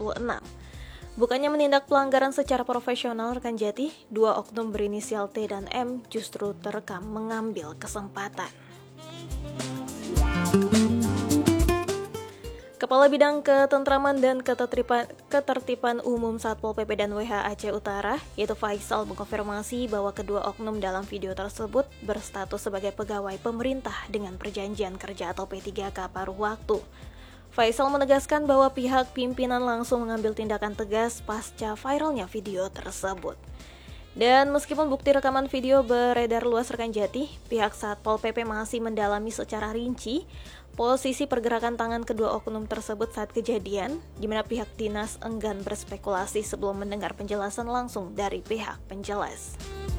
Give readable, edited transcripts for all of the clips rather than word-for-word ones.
Bukannya menindak pelanggaran secara profesional, rekan Jati, 2 oknum berinisial T dan M justru terekam mengambil kesempatan. Kepala Bidang Ketentraman dan Ketertiban Umum Satpol PP dan WH Aceh Utara, yaitu Faisal, mengkonfirmasi bahwa kedua oknum dalam video tersebut berstatus sebagai pegawai pemerintah dengan perjanjian kerja atau P3K paruh waktu. Faisal menegaskan bahwa pihak pimpinan langsung mengambil tindakan tegas pasca viralnya video tersebut. Dan meskipun bukti rekaman video beredar luas, rekan Jati, pihak Satpol PP masih mendalami secara rinci posisi pergerakan tangan kedua oknum tersebut saat kejadian, di mana pihak dinas enggan berspekulasi sebelum mendengar penjelasan langsung dari pihak penjelas.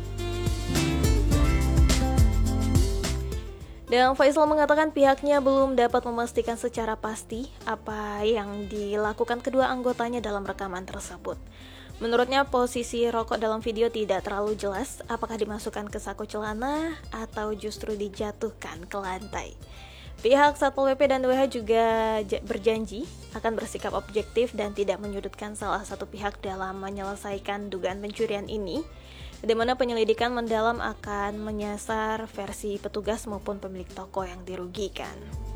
Dan Faisal mengatakan pihaknya belum dapat memastikan secara pasti apa yang dilakukan kedua anggotanya dalam rekaman tersebut. Menurutnya posisi rokok dalam video tidak terlalu jelas, apakah dimasukkan ke saku celana atau justru dijatuhkan ke lantai. Pihak Satpol PP dan WH juga berjanji akan bersikap objektif dan tidak menyudutkan salah satu pihak dalam menyelesaikan dugaan pencurian ini, di mana penyelidikan mendalam akan menyasar versi petugas maupun pemilik toko yang dirugikan.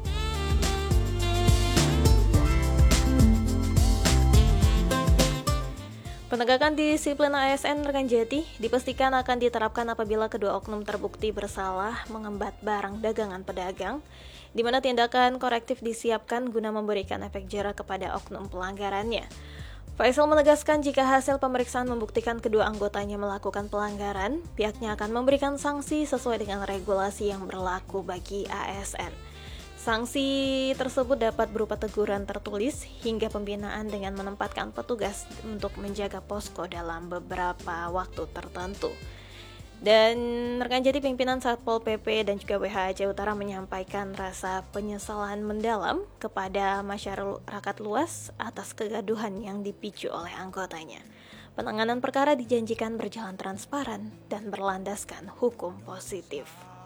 Penegakan disiplin ASN, rekan Jati, dipastikan akan diterapkan apabila kedua oknum terbukti bersalah mengembat barang dagangan pedagang, di mana tindakan korektif disiapkan guna memberikan efek jera kepada oknum pelanggarannya. Faisal menegaskan jika hasil pemeriksaan membuktikan kedua anggotanya melakukan pelanggaran, pihaknya akan memberikan sanksi sesuai dengan regulasi yang berlaku bagi ASN. Sanksi tersebut dapat berupa teguran tertulis hingga pembinaan dengan menempatkan petugas untuk menjaga posko dalam beberapa waktu tertentu. Dan rekan Jati, pimpinan Satpol PP dan juga WH Aceh Utara menyampaikan rasa penyesalan mendalam kepada masyarakat luas atas kegaduhan yang dipicu oleh anggotanya. Penanganan perkara dijanjikan berjalan transparan dan berlandaskan hukum positif.